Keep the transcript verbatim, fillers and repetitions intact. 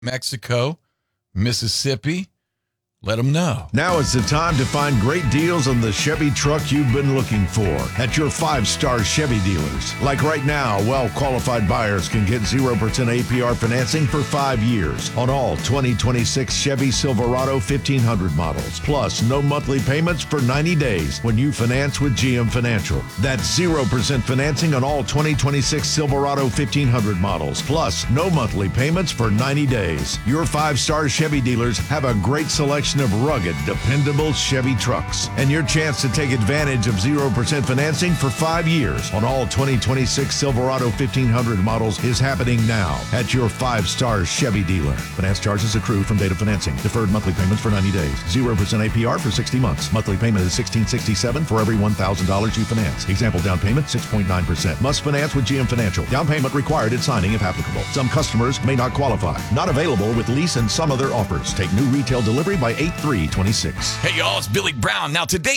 Mexico, Mississippi. Let them know. Now is the time to find great deals on the Chevy truck you've been looking for at your five-star Chevy dealers. Like right now, well-qualified buyers can get zero percent A P R financing for five years on all twenty twenty-six Chevy Silverado fifteen hundred models. Plus, no monthly payments for ninety days when you finance with G M Financial. That's zero percent financing on all twenty twenty-six Silverado fifteen hundred models. Plus, no monthly payments for ninety days. Your five-star Chevy dealers have a great selection of rugged, dependable Chevy trucks. And your chance to take advantage of zero percent financing for five years on all twenty twenty-six Silverado fifteen hundred models is happening now at your five-star Chevy dealer. Finance charges accrue from date of financing. Deferred monthly payments for ninety days. zero percent A P R for sixty months. Monthly payment is sixteen sixty-seven for every one thousand dollars you finance. Example down payment, six point nine percent. Must finance with G M Financial. Down payment required at signing if applicable. Some customers may not qualify. Not available with lease and some other offers. Take new retail delivery by eight three twenty-six. Hey, y'all, it's Billy Brown. Now, today